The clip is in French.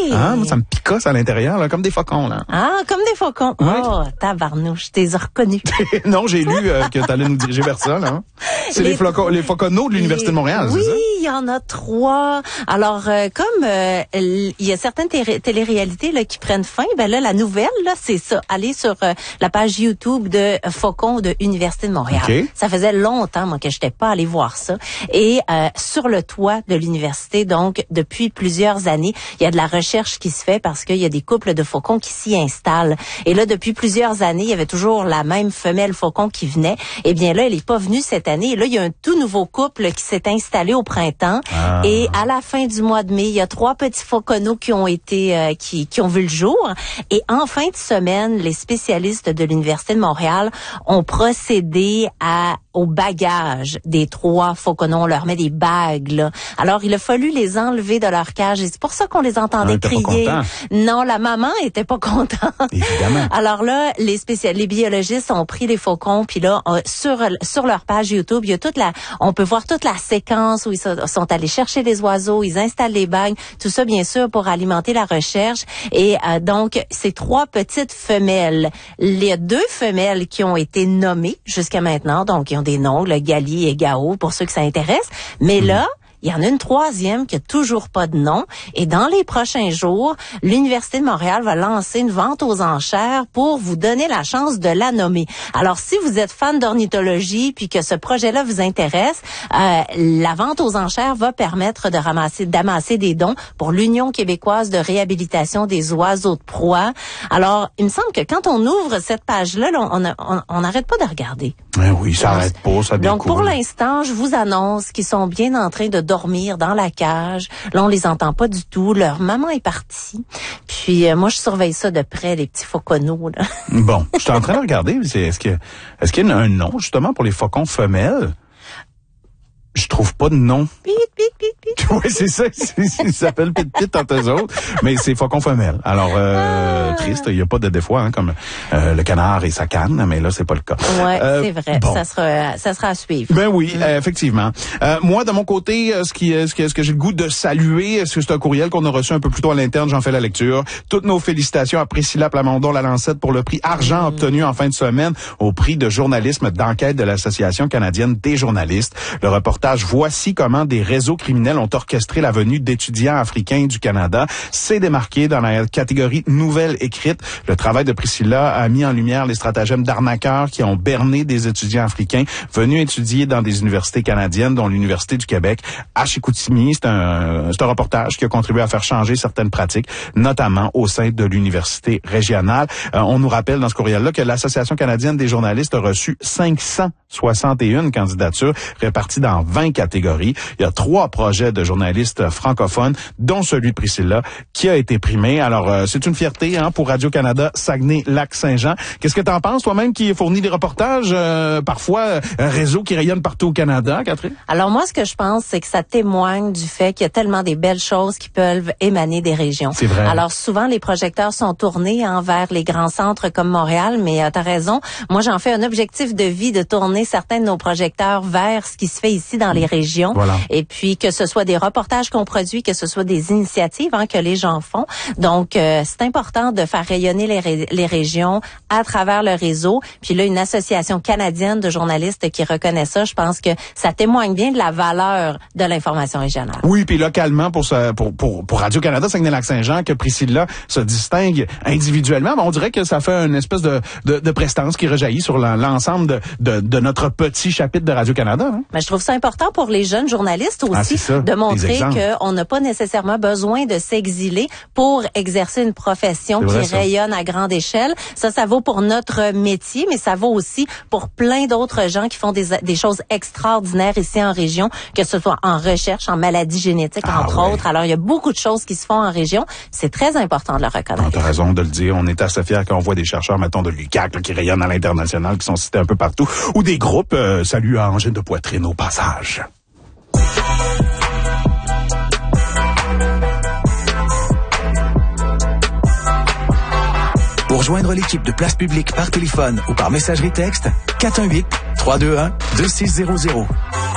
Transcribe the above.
Ah, moi, ça me picosse à l'intérieur, là, comme des faucons, là. Ah, comme des faucons. Oui. Oh, tabarnouche, je t'ai reconnus. Non, j'ai lu que tu allais nous diriger vers ça, là. C'est les fauconneaux de l'Université de Montréal, oui, c'est ça? Oui, il y en a 3. Alors, comme il y a certaines téléréalités là, qui prennent fin, ben là, la nouvelle, là, c'est ça. Allez sur la page YouTube de Faucons de l'Université de Montréal. Okay. Ça faisait longtemps, moi, que je n'étais pas allée voir ça. Et sur le toit de l'université, donc, depuis plusieurs années, il y a de la recherche qui se fait parce qu'il y a des couples de faucons qui s'y installent. Et là, depuis plusieurs années, il y avait toujours la même femelle faucon qui venait. Eh bien là, elle est pas venue cette année. Et là, il y a un tout nouveau couple qui s'est installé au printemps. Ah. Et à la fin du mois de mai, il y a 3 petits fauconneaux qui ont été qui ont vu le jour. Et en fin de semaine, les spécialistes de l'Université de Montréal ont procédé au bagage des 3 fauconneaux. On leur met des bagues, là. Alors, il a fallu les enlever de leur cage. Et c'est pour ça qu'on les entendait crier. Non, la maman était pas contente. Évidemment. Alors là, les biologistes ont pris les faucons, puis là, sur leur page YouTube, il y a on peut voir toute la séquence où ils sont allés chercher les oiseaux, ils installent les bagues, tout ça, bien sûr, pour alimenter la recherche. Et donc, ces 3 petites femelles. Il y a 2 femelles qui ont été nommées jusqu'à maintenant, donc ils ont des noms, le Gali et Gao, pour ceux que ça intéresse. Mais là, il y en a une 3e qui a toujours pas de nom. Et dans les prochains jours, l'Université de Montréal va lancer une vente aux enchères pour vous donner la chance de la nommer. Alors, si vous êtes fan d'ornithologie puis que ce projet-là vous intéresse, la vente aux enchères va permettre d'amasser des dons pour l'Union québécoise de réhabilitation des oiseaux de proie. Alors, il me semble que quand on ouvre cette page-là, on n'arrête pas de regarder. Oui, ça n'arrête pas, ça découle. Donc, pour l'instant, je vous annonce qu'ils sont bien en train de dormir dans la cage. Là, on les entend pas du tout. Leur maman est partie. Puis, moi, je surveille ça de près, les petits fauconneaux, là. Bon, je suis en train de regarder. Est-ce qu'il y a un nom, justement, pour les faucons femelles? Je trouve pas de nom. Pit, pit, pit, pit. Oui, c'est ça. Ils s'appellent Pit Pit entre eux autres. Mais c'est faucon femelle. Alors, triste. Il n'y a pas de défaut, hein, comme le canard et sa canne. Mais là, c'est pas le cas. Ouais, c'est vrai. Bon. Ça sera à suivre. Ben oui, effectivement. Moi, de mon côté, ce que j'ai le goût de saluer, c'est un courriel qu'on a reçu un peu plus tôt à l'interne. J'en fais la lecture. Toutes nos félicitations à Priscilla Plamondon-Lalancette pour le prix Argent obtenu en fin de semaine au prix de journalisme d'enquête de l'Association canadienne des journalistes. Le reportage Voici comment des réseaux criminels ont orchestré la venue d'étudiants africains du Canada s'est démarqué dans la catégorie nouvelle écrite. Le travail de Priscilla a mis en lumière les stratagèmes d'arnaqueurs qui ont berné des étudiants africains venus étudier dans des universités canadiennes, dont l'Université du Québec à Chicoutimi. C'est un reportage qui a contribué à faire changer certaines pratiques, notamment au sein de l'université régionale. On nous rappelle dans ce courriel-là que l'Association canadienne des journalistes a reçu 561 candidatures réparties dans 20 catégories. Il y a 3 projets de journalistes francophones, dont celui de Priscilla, qui a été primé. Alors, c'est une fierté pour Radio-Canada Saguenay-Lac-Saint-Jean. Qu'est-ce que tu en penses, toi-même, qui fournit des reportages, parfois un réseau qui rayonne partout au Canada, Catherine? Alors, moi, ce que je pense, c'est que ça témoigne du fait qu'il y a tellement des belles choses qui peuvent émaner des régions. C'est vrai. Alors, souvent, les projecteurs sont tournés vers les grands centres comme Montréal, mais t'as raison. Moi, j'en fais un objectif de vie de tourner certains de nos projecteurs vers ce qui se fait ici dans les régions. Voilà. Et puis, que ce soit des reportages qu'on produit, que ce soit des initiatives que les gens font. Donc, c'est important de faire rayonner les régions à travers le réseau. Puis là, une association canadienne de journalistes qui reconnaît ça, je pense que ça témoigne bien de la valeur de l'information régionale. Oui, puis localement, pour Radio-Canada Saguenay-Lac-Saint-Jean, que Priscilla se distingue individuellement, on dirait que ça fait une espèce de prestance qui rejaillit sur l'ensemble de notre petit chapitre de Radio-Canada. Hein? Mais je trouve ça important pour les jeunes journalistes aussi de montrer qu'on n'a pas nécessairement besoin de s'exiler pour exercer une profession qui rayonne à grande échelle. Ça vaut pour notre métier, mais ça vaut aussi pour plein d'autres gens qui font des choses extraordinaires ici en région, que ce soit en recherche, en maladies génétiques, entre autres. Alors, il y a beaucoup de choses qui se font en région. C'est très important de le reconnaître. Tu as raison de le dire. On est assez fiers quand on voit des chercheurs, mettons, de l'UQAC, qui rayonnent à l'international, qui sont cités un peu partout, ou des groupes, salut à Angine de Poitrine au passage. Pour joindre l'équipe de Place Publique par téléphone ou par messagerie texte, 418-321-2600.